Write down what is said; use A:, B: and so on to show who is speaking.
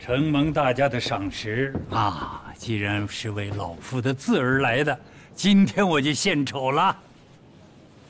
A: 承蒙大家的赏识啊！既然是为老夫的字而来的，今天我就献丑了。